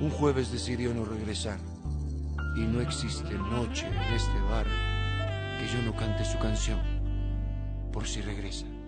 Un jueves decidió no regresar, y no existe noche en este bar que yo no cante su canción, por si regresa.